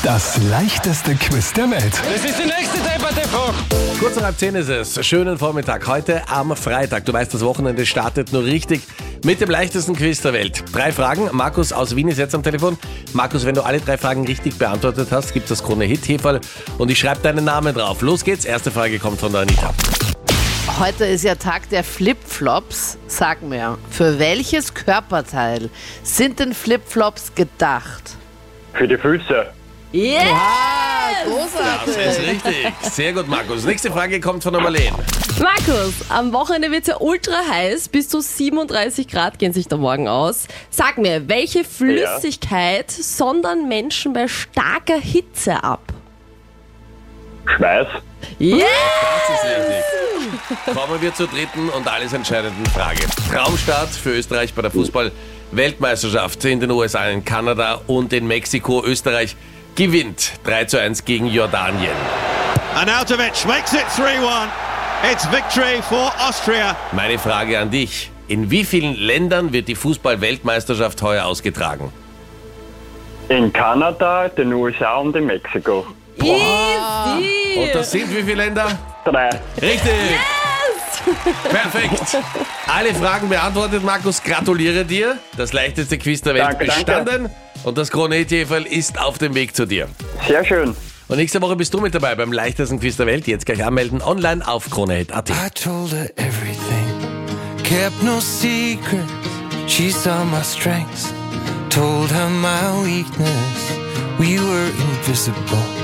Das leichteste Quiz der Welt. Das ist die nächste Debatte-Frage. Kurz nach 10 ist es. Schönen Vormittag. Heute am Freitag. Du weißt, das Wochenende startet nur richtig mit dem leichtesten Quiz der Welt. 3 Fragen. Markus aus Wien ist jetzt am Telefon. Markus, wenn du alle 3 Fragen richtig beantwortet hast, gibt es das Krone-Hit-Heferl und ich schreibe deinen Namen drauf. Los geht's. Erste Frage kommt von der Anita. Heute ist ja Tag der Flipflops. Sag mir, für welches Körperteil sind denn Flipflops gedacht? Für die Füße. Yeah! Das ist Großartig! richtig. Sehr gut, Markus. Nächste Frage kommt von der Marlene. Markus, am Wochenende wird es ja ultra heiß, bis zu 37 Grad gehen sich da morgen aus. Sag mir, welche Flüssigkeit sondern Menschen bei starker Hitze ab? Schweiß. Yeah! Das ist richtig. Kommen wir zur dritten und alles entscheidenden Frage. Traumstart für Österreich bei der Fußball-Weltmeisterschaft in den USA, in Kanada und in Mexiko. Österreich gewinnt 3:1 gegen Jordanien. Arnautovic makes it 3-1. It's victory for Austria. Meine Frage an dich. In wie vielen Ländern wird die Fußball-Weltmeisterschaft heuer ausgetragen? In Kanada, den USA und in Mexiko. Easy! Und das sind wie viele Länder? 3. Richtig! Perfekt! Alle Fragen beantwortet, Markus. Gratuliere dir. Das leichteste Quiz der Welt Danke, bestanden. Und das Krone-Hit-Heferl ist auf dem Weg zu dir. Sehr schön. Und nächste Woche bist du mit dabei beim leichtesten Quiz der Welt. Jetzt gleich anmelden, online auf kronehit.at. I told her everything, kept no secrets. She saw my strengths, told her my weakness. We were invisible.